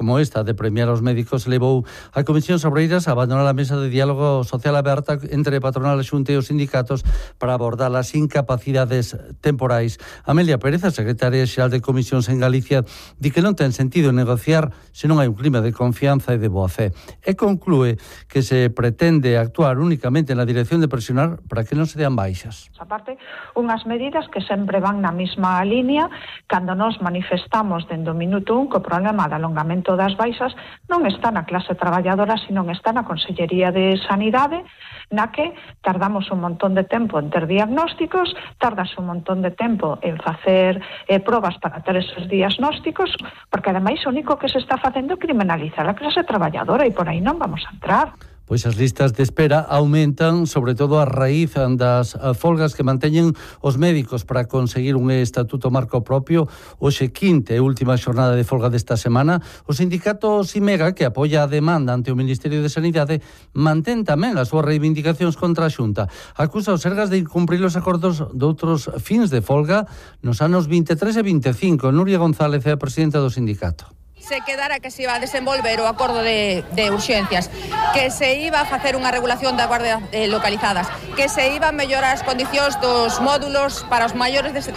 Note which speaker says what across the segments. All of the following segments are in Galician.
Speaker 1: como esta de premiar aos médicos levou a Comisión Sobreiras a abandonar a mesa de diálogo social aberta entre patronal, a Xunta e os sindicatos para abordar as incapacidades temporais. Amelia Pérez, a secretaria xeral de Comisións en Galicia, di que non ten sentido negociar se non hai un clima de confianza e de boa fe. E conclúe que se pretende actuar únicamente na dirección de presionar para que non se dean baixas.
Speaker 2: Aparte, unhas medidas que sempre van na mesma línea cando nos manifestamos dende o minuto 1 que o problema de alongamento das baixas non está na clase traballadora, sino está na Consellería de Sanidade, na que tardamos un montón de tempo en ter diagnósticos, tardas un montón de tempo en facer probas para ter esos diagnósticos, porque ademais o único que se está facendo é criminalizar a clase traballadora e por aí non vamos a entrar.
Speaker 1: Pois as listas de espera aumentan, sobre todo a raíz das folgas que manteñen os médicos para conseguir un estatuto marco propio. Hoxe, quinta e última xornada de folga desta semana, o sindicato Simega, que apoia a demanda ante o Ministerio de Sanidade, mantén tamén as súas reivindicacións contra a Xunta. Acusa os Sergas de incumprir os acordos de outros fins de folga nos anos 23 e 25. Nuria González é a presidenta do sindicato.
Speaker 3: Se quedara que se iba a desenvolver o acordo de urxencias, que se iba a facer unha regulación das guardias localizadas, que se iba a mellorar as condicións dos módulos para os maiores de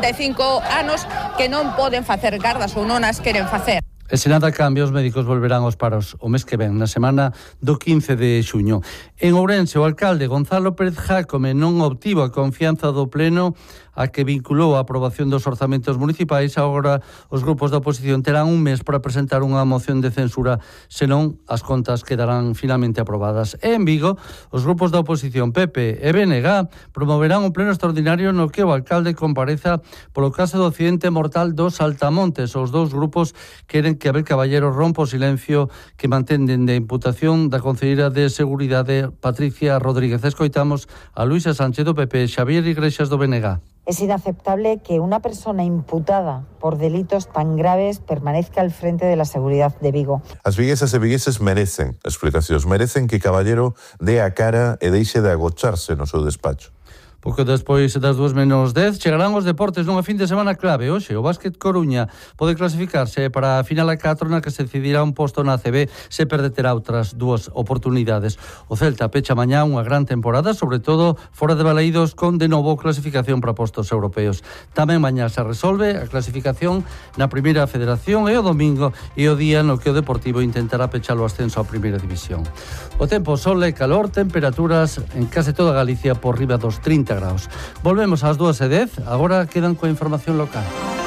Speaker 3: 55 anos que non poden facer gardas ou non as queren facer.
Speaker 1: E se nada cambia, os médicos volverán aos paros o mes que ven, na semana do 15 de xuño. En Ourense, o alcalde Gonzalo Pérez Jácome non obtivo a confianza do Pleno a que vinculou a aprobación dos orzamentos municipais. Agora os grupos da oposición terán un mes para presentar unha moción de censura, senón as contas quedarán finalmente aprobadas. E en Vigo, os grupos da oposición PP e BNG promoverán un pleno extraordinario no que o alcalde compareza polo caso do accidente mortal dos Saltamontes. Os dous grupos queren que Abel Caballero rompa o silencio que mantenden de imputación da conselleira de Seguridade Patricia Rodríguez. Escoitamos a Luisa Sánchez do PP e Xavier Iglesias do BNG.
Speaker 4: Es inaceptable que una persona imputada por delitos tan graves permanezca al frente de la seguridad de Vigo.
Speaker 5: As viguesas e vigueses merecen explicacións, merecen que Caballero dé a cara e deixe de agocharse no seu despacho.
Speaker 1: Pouco despois das 2:10 chegarán os deportes nunha fin de semana clave. Hoxe o Básquet Coruña pode clasificarse para a final a 4 na que se decidirá un posto na ACB, se perde terá outras dúas oportunidades. O Celta pecha mañá unha gran temporada, sobre todo fora de Balaídos, con de novo clasificación para postos europeos. Tamén mañá se resolve a clasificación na Primeira Federación e o domingo e o día no que o Deportivo intentará pechar o ascenso á Primeira División. O tempo, sol e calor, temperaturas en case toda Galicia por riba dos 30 graus. Volvemos ás 2:10, agora quedan coa información local.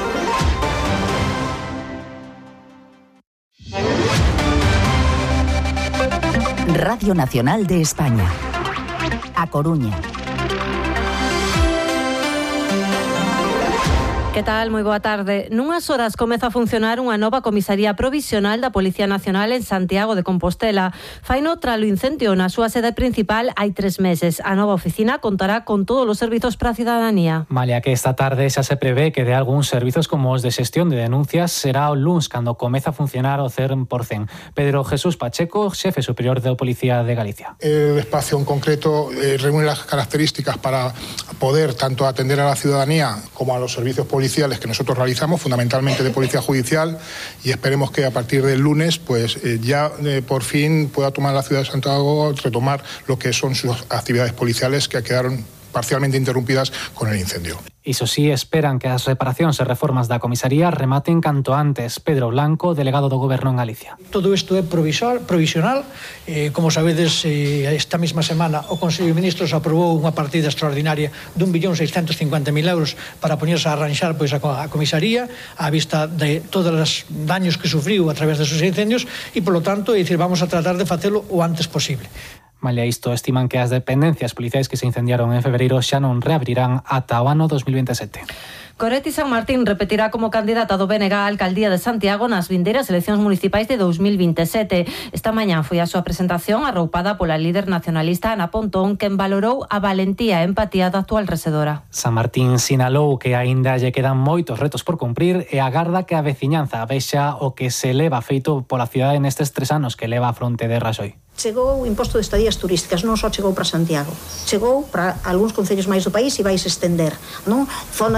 Speaker 6: Radio Nacional de España, A Coruña.
Speaker 7: Que tal? Moi boa tarde. Nunhas horas comeza a funcionar unha nova comisaría provisional da Policía Nacional en Santiago de Compostela. Faino tralo incendio na súa sede principal hai 3 meses. A nova oficina contará con todos os servizos para a cidadanía.
Speaker 8: Malia que esta tarde xa se prevé que de algúns servizos como os de xestión de denuncias será o luns cando comeza a funcionar o 100%. Pedro Jesús Pacheco, xefe superior da Policía de Galicia.
Speaker 9: El espacio en concreto reúne las características para poder tanto atender a la ciudadanía como a los servicios policiales que nosotros realizamos, fundamentalmente de policía judicial, y esperemos que a partir del lunes pues ya por fin pueda tomar la ciudad de Santiago, retomar lo que son sus actividades policiales que quedaron parcialmente interrumpidas con el incendio.
Speaker 8: Iso sí, esperan que as reparacións e reformas da comisaría rematen canto antes. Pedro Blanco, delegado do Goberno en Galicia.
Speaker 10: Todo isto é provisional. Como sabedes, esta mesma semana o Consello de Ministros aprobou unha partida extraordinaria de 1.650.000 euros para poñerse a arranxar pois, a comisaría á vista de todos os daños que sufriu a través desos incendios e, polo tanto, vamos a tratar de facelo o antes posible.
Speaker 8: Malia isto, estiman que as dependencias policiais que se incendiaron en febreiro xa non reabrirán ata o ano 2027.
Speaker 7: Goretti San Martín repetirá como candidata do BNG á alcaldía de Santiago nas vindeiras eleccións municipais de 2027. Esta mañá foi a súa presentación arroupada pola líder nacionalista Ana Pontón, quen valorou a valentía e empatía da actual rexedora.
Speaker 8: San Martín sinalou que aínda lle quedan moitos retos por cumprir e agarda que a veciñanza vexa o que se leva feito pola cidade nestes 3 anos que leva a fronte de Raxoi.
Speaker 11: Chegou o imposto de estadías turísticas, non só chegou para Santiago, chegou para algúns concellos máis do país e vais estender, non? Zona de mercado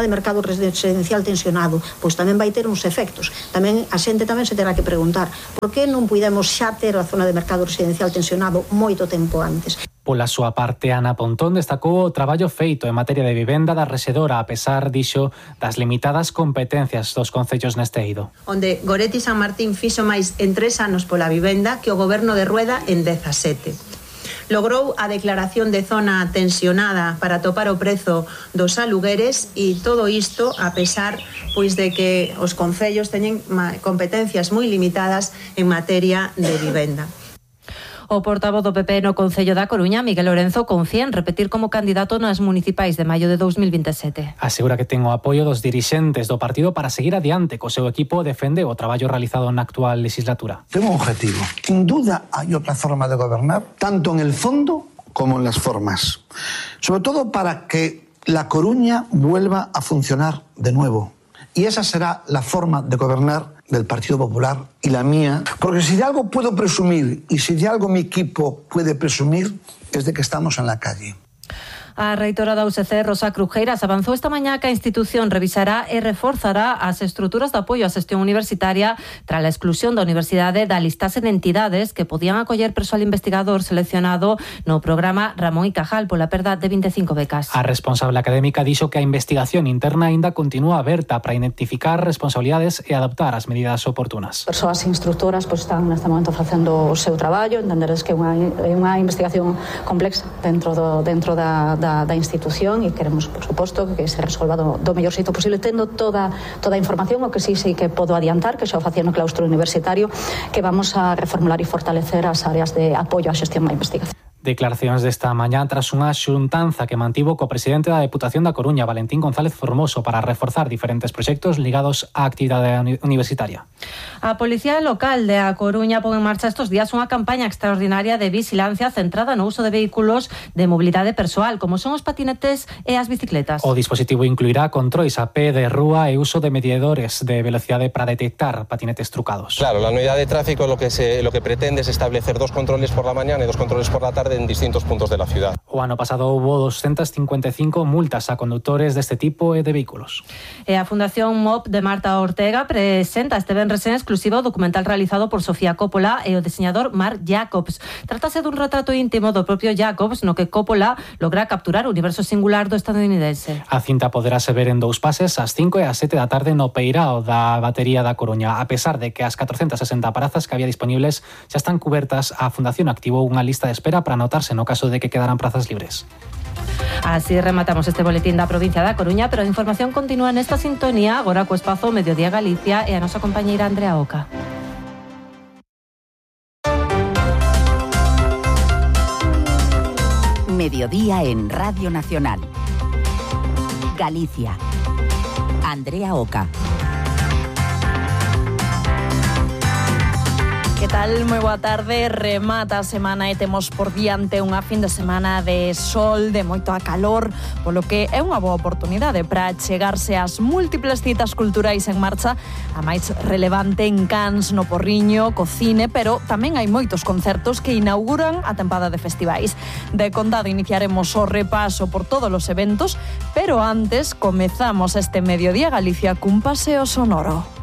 Speaker 11: residencial tensionado, pois tamén vai ter uns efectos. Tamén a xente tamén se terá que preguntar por que non puidemos xa ter a zona de mercado residencial tensionado moito tempo antes.
Speaker 8: Pola súa parte, Ana Pontón destacou o traballo feito en materia de vivenda da rexedora, a pesar, dixo, das limitadas competencias dos concellos neste eido.
Speaker 12: Onde Goretti San Martín fixo máis en 3 anos pola vivenda que o goberno de Rueda en 17. Logrou a declaración de zona tensionada para topar o prezo dos alugueres e todo isto a pesar pois de que os concellos teñen competencias moi limitadas en materia de vivenda.
Speaker 7: O portavoz do PP no Concello da Coruña, Miguel Lorenzo, confía en repetir como candidato nas municipais de maio de 2027.
Speaker 8: Asegura que ten o apoio dos dirixentes do partido para seguir adiante co seu equipo, defende o traballo realizado na actual legislatura.
Speaker 13: Tengo un objetivo. Sin duda hay otra forma de gobernar, tanto en el fondo como en las formas. Sobre todo para que La Coruña vuelva a funcionar de nuevo. Y esa será la forma de gobernar del Partido Popular y la mía, porque si de algo puedo presumir y si de algo mi equipo puede presumir es de que estamos en la calle.
Speaker 7: A reitora da UCC, Rosa Crujeiras, avanzou esta mañá que a institución revisará e reforzará as estruturas de apoio á xestión universitaria tras a exclusión da universidade da listase de entidades que podían acoller persoal investigador seleccionado no programa Ramón y Cajal pola perda de 25 becas.
Speaker 8: A responsable académica dixo que a investigación interna aínda continúa aberta para identificar responsabilidades e adoptar as medidas oportunas.
Speaker 14: Persoas instructoras están neste momento facendo o seu traballo, entenderes que é unha investigación complexa dentro da institución e queremos, por suposto, que se resolva do mellor xeito posible, tendo toda a información. O que sí que podo adiantar, que xa o facía no claustro universitario, que vamos a reformular e fortalecer as áreas de apoio á xestión da investigación.
Speaker 8: Declaracións desta mañá tras unha xuntanza que mantivo co presidente da Deputación da Coruña, Valentín González Formoso, para reforzar diferentes proxectos ligados á actividade universitaria.
Speaker 7: A Policía Local de A Coruña pon en marcha estes días unha campaña extraordinaria de vigilancia centrada no uso de vehículos de mobilidade persoal, como son os patinetes e as bicicletas.
Speaker 8: O dispositivo incluirá controis a pé de rúa e uso de medidores de velocidade para detectar patinetes trucados.
Speaker 15: Claro, la unidad de tráfico lo que pretende es establecer 2 controles por la mañana y 2 controles por la tarde en distintos puntos de la ciudad.
Speaker 8: O ano pasado houve 255 multas a conductores deste tipo e de vehículos.
Speaker 7: E a Fundación MOP de Marta Ortega presenta este venres en exclusiva o documental realizado por Sofía Coppola e o diseñador Marc Jacobs. Trátase dun retrato íntimo do propio Jacobs no que Coppola logra capturar o universo singular do estadounidense.
Speaker 8: A cinta poderase ver en 2 pases ás 5 e ás 7 da tarde no Peirao da Batería da Coruña. A pesar de que as 460 prazas que había disponibles xa están cubertas, a Fundación activou unha lista de espera para anotarse no caso de que quedaran prazas libres.
Speaker 7: Así rematamos este boletín da provincia da Coruña, pero a información continúa nesta sintonía agora co espazo Mediodía Galicia e a nosa compañeira Andrea Oca.
Speaker 6: Mediodía en Radio Nacional. Galicia. Andrea Oca.
Speaker 16: Que tal? Moi boa tarde. Remata a semana e temos por diante unha fin de semana de sol, de moito a calor, polo que é unha boa oportunidade para chegarse ás múltiples citas culturais en marcha, a máis relevante en Cans, no Porriño, co cine, pero tamén hai moitos concertos que inauguran a tempada de festivais. De contado iniciaremos o repaso por todos os eventos, pero antes comezamos este Mediodía Galicia cun paseo sonoro.